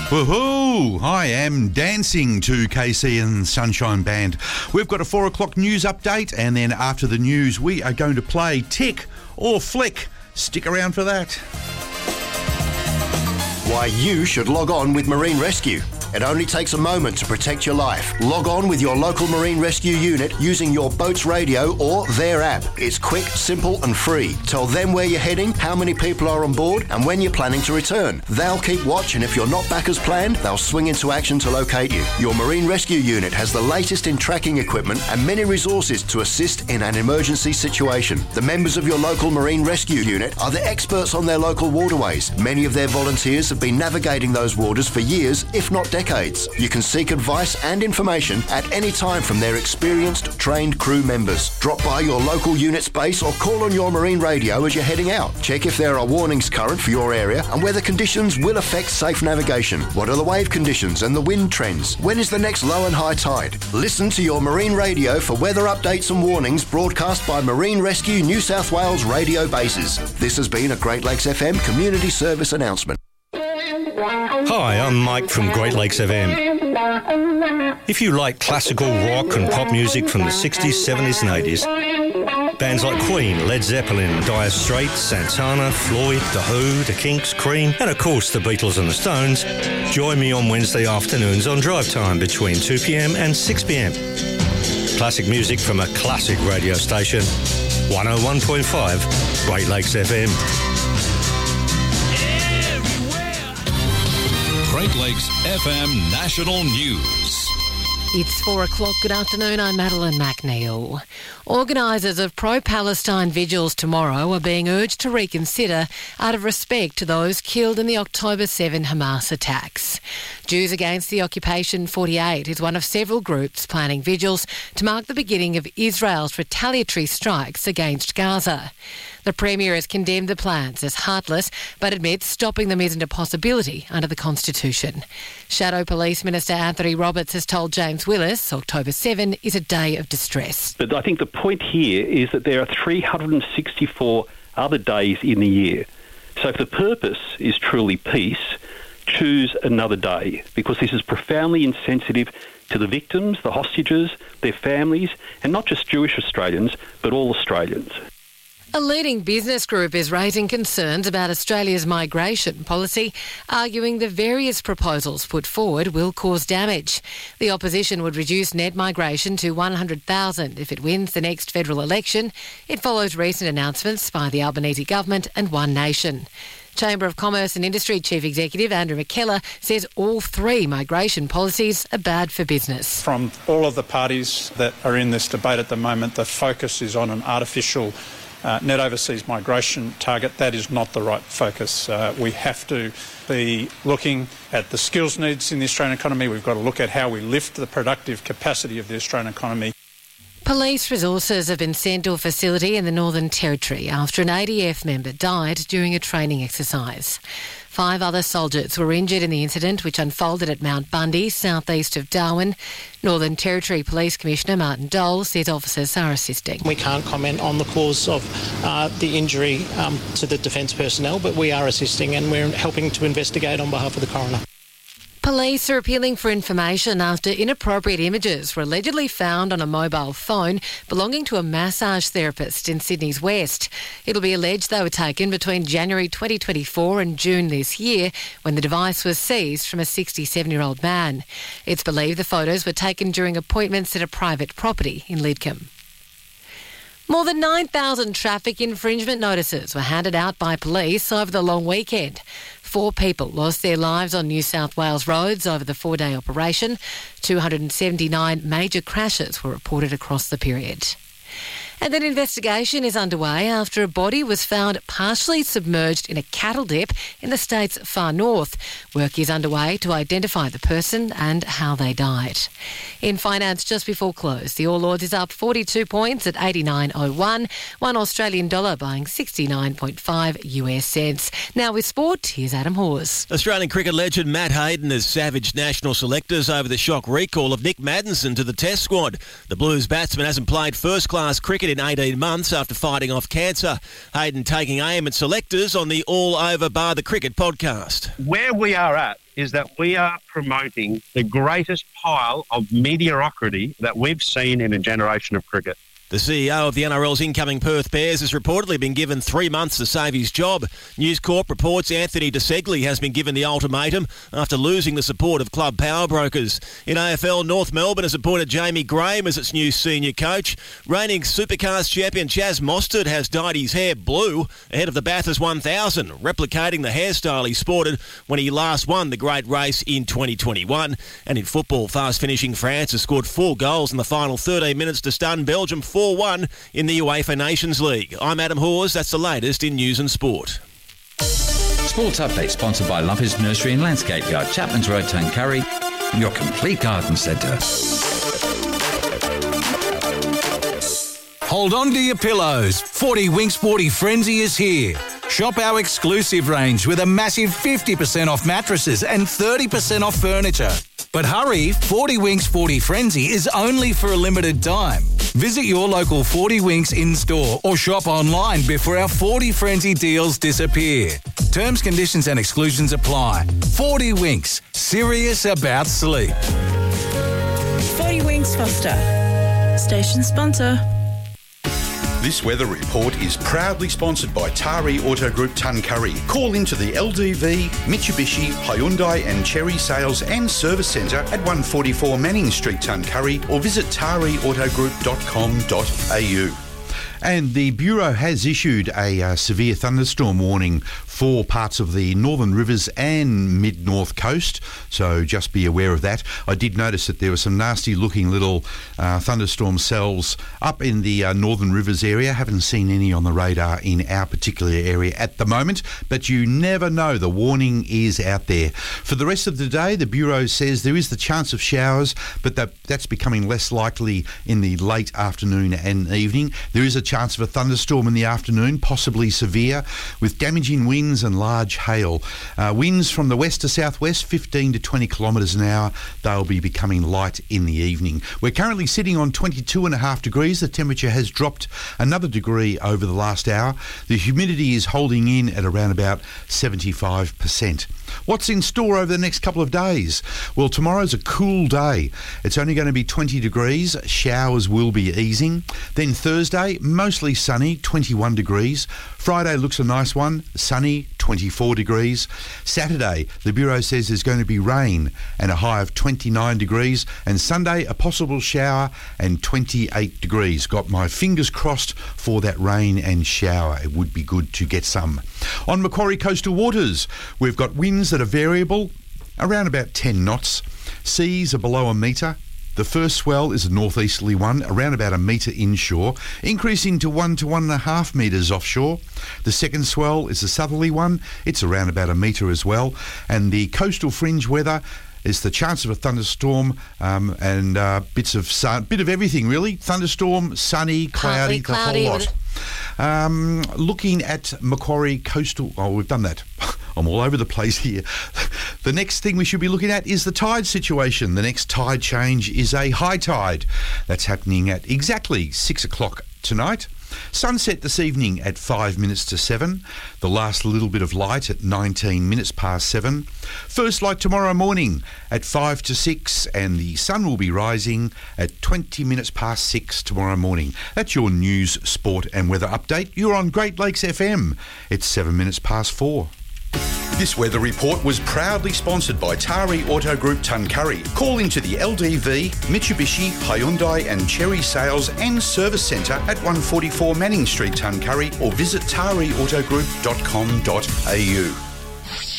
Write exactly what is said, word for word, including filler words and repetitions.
Woohoo! I am dancing to K C and Sunshine Band. We've got a four o'clock news update, and then after the news, we are going to play Tick or Flick. Stick around for that. Why you should log on with Marine Rescue. It only takes a moment to protect your life. Log on with your local Marine Rescue unit using your boat's radio or their app. It's quick, simple and free. Tell them where you're heading, how many people are on board and when you're planning to return. They'll keep watch, and if you're not back as planned, they'll swing into action to locate you. Your Marine Rescue unit has the latest in tracking equipment and many resources to assist in an emergency situation. The members of your local Marine Rescue unit are the experts on their local waterways. Many of their volunteers have been navigating those waters for years, if not decades. You can seek advice and information at any time from their experienced, trained crew members. Drop by your local unit's base or call on your marine radio as you're heading out. Check if there are warnings current for your area and whether conditions will affect safe navigation. What are the wave conditions and the wind trends? When is the next low and high tide? Listen to your marine radio for weather updates and warnings broadcast by Marine Rescue New South Wales radio bases. This has been a Great Lakes F M community service announcement. Hi, I'm Mike from Great Lakes F M. If you like classical rock and pop music from the sixties, seventies and eighties, bands like Queen, Led Zeppelin, Dire Straits, Santana, Floyd, The Who, The Kinks, Cream, and of course the Beatles and the Stones, join me on Wednesday afternoons on Drive Time between two p.m. and six p.m. Classic music from a classic radio station, one oh one point five Great Lakes F M. Great Lakes F M National News. It's four o'clock. Good afternoon. I'm Madeline McNeil. Organisers of pro-Palestine vigils tomorrow are being urged to reconsider out of respect to those killed in the October seventh Hamas attacks. Jews Against the Occupation forty-eight is one of several groups planning vigils to mark the beginning of Israel's retaliatory strikes against Gaza. The Premier has condemned the plans as heartless, but admits stopping them isn't a possibility under the Constitution. Shadow Police Minister Anthony Roberts has told James Willis October seventh is a day of distress. But I think the point here is that there are three hundred sixty-four other days in the year. So if the purpose is truly peace, choose another day, because this is profoundly insensitive to the victims, the hostages, their families, and not just Jewish Australians, but all Australians. A leading business group is raising concerns about Australia's migration policy, arguing the various proposals put forward will cause damage. The opposition would reduce net migration to one hundred thousand if it wins the next federal election. It follows recent announcements by the Albanese government and One Nation. Chamber of Commerce and Industry Chief Executive Andrew McKellar says all three migration policies are bad for business. From all of the parties that are in this debate at the moment, the focus is on an artificial Uh, net overseas migration target. That is not the right focus. Uh, we have to be looking at the skills needs in the Australian economy. We've got to look at how we lift the productive capacity of the Australian economy. Police resources have been sent to a facility in the Northern Territory after an A D F member died during a training exercise. Five other soldiers were injured in the incident, which unfolded at Mount Bundy, southeast of Darwin. Northern Territory Police Commissioner Martin Dole says officers are assisting. We can't comment on the cause of uh, the injury um, to the defence personnel, but we are assisting and we're helping to investigate on behalf of the coroner. Police are appealing for information after inappropriate images were allegedly found on a mobile phone belonging to a massage therapist in Sydney's West. It'll be alleged they were taken between January twenty twenty-four and June this year, when the device was seized from a sixty-seven-year-old man. It's believed the photos were taken during appointments at a private property in Lidcombe. More than nine thousand traffic infringement notices were handed out by police over the long weekend. Four people lost their lives on New South Wales roads over the four-day operation. two hundred seventy-nine major crashes were reported across the period. And an investigation is underway after a body was found partially submerged in a cattle dip in the state's far north. Work is underway to identify the person and how they died. In finance, just before close, the All Ords is up forty-two points at eighty-nine oh one. One Australian dollar buying sixty-nine point five US cents. Now with sport, here's Adam Hawes. Australian cricket legend Matt Hayden has savaged national selectors over the shock recall of Nick Maddinson to the Test squad. The Blues batsman hasn't played first-class cricket second in eighteen months after fighting off cancer. Hayden taking aim at selectors on the All Over Bar the Cricket podcast. Where we are at is that we are promoting the greatest pile of mediocrity that we've seen in a generation of cricket. The C E O of the N R L's incoming Perth Bears has reportedly been given three months to save his job. News Corp reports Anthony DeSegli has been given the ultimatum after losing the support of club power brokers. In A F L, North Melbourne has appointed Jamie Graham as its new senior coach. Reigning Supercars champion Chaz Mostert has dyed his hair blue ahead of the Bathurst one thousand, replicating the hairstyle he sported when he last won the great race in twenty twenty-one. And in football, fast-finishing France has scored four goals in the final thirteen minutes to stun Belgium four one in the UEFA Nations League. I'm Adam Hawes. That's the latest in news and sport. Sports Update sponsored by Lumpers Nursery and Landscape Yard, Chapman's Road, Tuncurry, your complete garden centre. Hold on to your pillows. forty Winks forty Frenzy is here. Shop our exclusive range with a massive fifty percent off mattresses and thirty percent off furniture. But hurry, forty Winks forty Frenzy is only for a limited time. Visit your local forty Winks in-store or shop online before our forty Frenzy deals disappear. Terms, conditions and exclusions apply. forty Winks, serious about sleep. forty Winks Foster, station sponsor. This weather report is proudly sponsored by Tari Auto Group Tuncurry. Call into the L D V, Mitsubishi, Hyundai and Cherry Sales and Service Centre at one forty-four Manning Street, Tuncurry, or visit tari auto group dot com dot a u. And the Bureau has issued a uh, severe thunderstorm warning for parts of the Northern Rivers and mid-north coast, so just be aware of that. I did notice that there were some nasty-looking little uh, thunderstorm cells up in the uh, Northern Rivers area. Haven't seen any on the radar in our particular area at the moment, but you never know. The warning is out there. For the rest of the day, the Bureau says there is the chance of showers, but that, that's becoming less likely in the late afternoon and evening. There is a chance of a thunderstorm in the afternoon, possibly severe, with damaging winds and large hail. Uh, winds from the west to southwest, fifteen to twenty kilometres an hour. They'll be becoming light in the evening. We're currently sitting on twenty-two and a half degrees. The temperature has dropped another degree over the last hour. The humidity is holding in at around about seventy-five percent. What's in store over the next couple of days? Well, tomorrow's a cool day. It's only going to be twenty degrees. Showers will be easing. Then Thursday, mostly sunny, twenty-one degrees. Friday looks a nice one, sunny, twenty-four degrees. Saturday, the Bureau says there's going to be rain and a high of twenty-nine degrees. And Sunday, a possible shower and twenty-eight degrees. Got my fingers crossed for that rain and shower. It would be good to get some. On Macquarie coastal waters, we've got winds that are variable, around about ten knots. Seas are below a metre. The first swell is a northeasterly one, around about a metre inshore, increasing to one to one and a half metres offshore. The second swell is a southerly one. It's around about a metre as well. And the coastal fringe weather is the chance of a thunderstorm um, and uh, bits of sun, bit of everything really. Thunderstorm, sunny, cloudy, Partly cloudy, the whole lot. Um, looking at Macquarie coastal, oh, we've done that. I'm all over the place here. The next thing we should be looking at is the tide situation. The next tide change is a high tide. That's happening at exactly six o'clock tonight. Sunset this evening at five minutes to seven. The last little bit of light at nineteen minutes past seven. First light tomorrow morning at five to six, and the sun will be rising at twenty minutes past six tomorrow morning. That's your news, sport and weather update. You're on Great Lakes F M. It's seven minutes past four. This weather report was proudly sponsored by Tari Auto Group Tuncurry. Call into the L D V, Mitsubishi, Hyundai and Cherry Sales and Service Centre at one forty-four Manning Street, Tuncurry, or visit tari auto group dot com dot a u.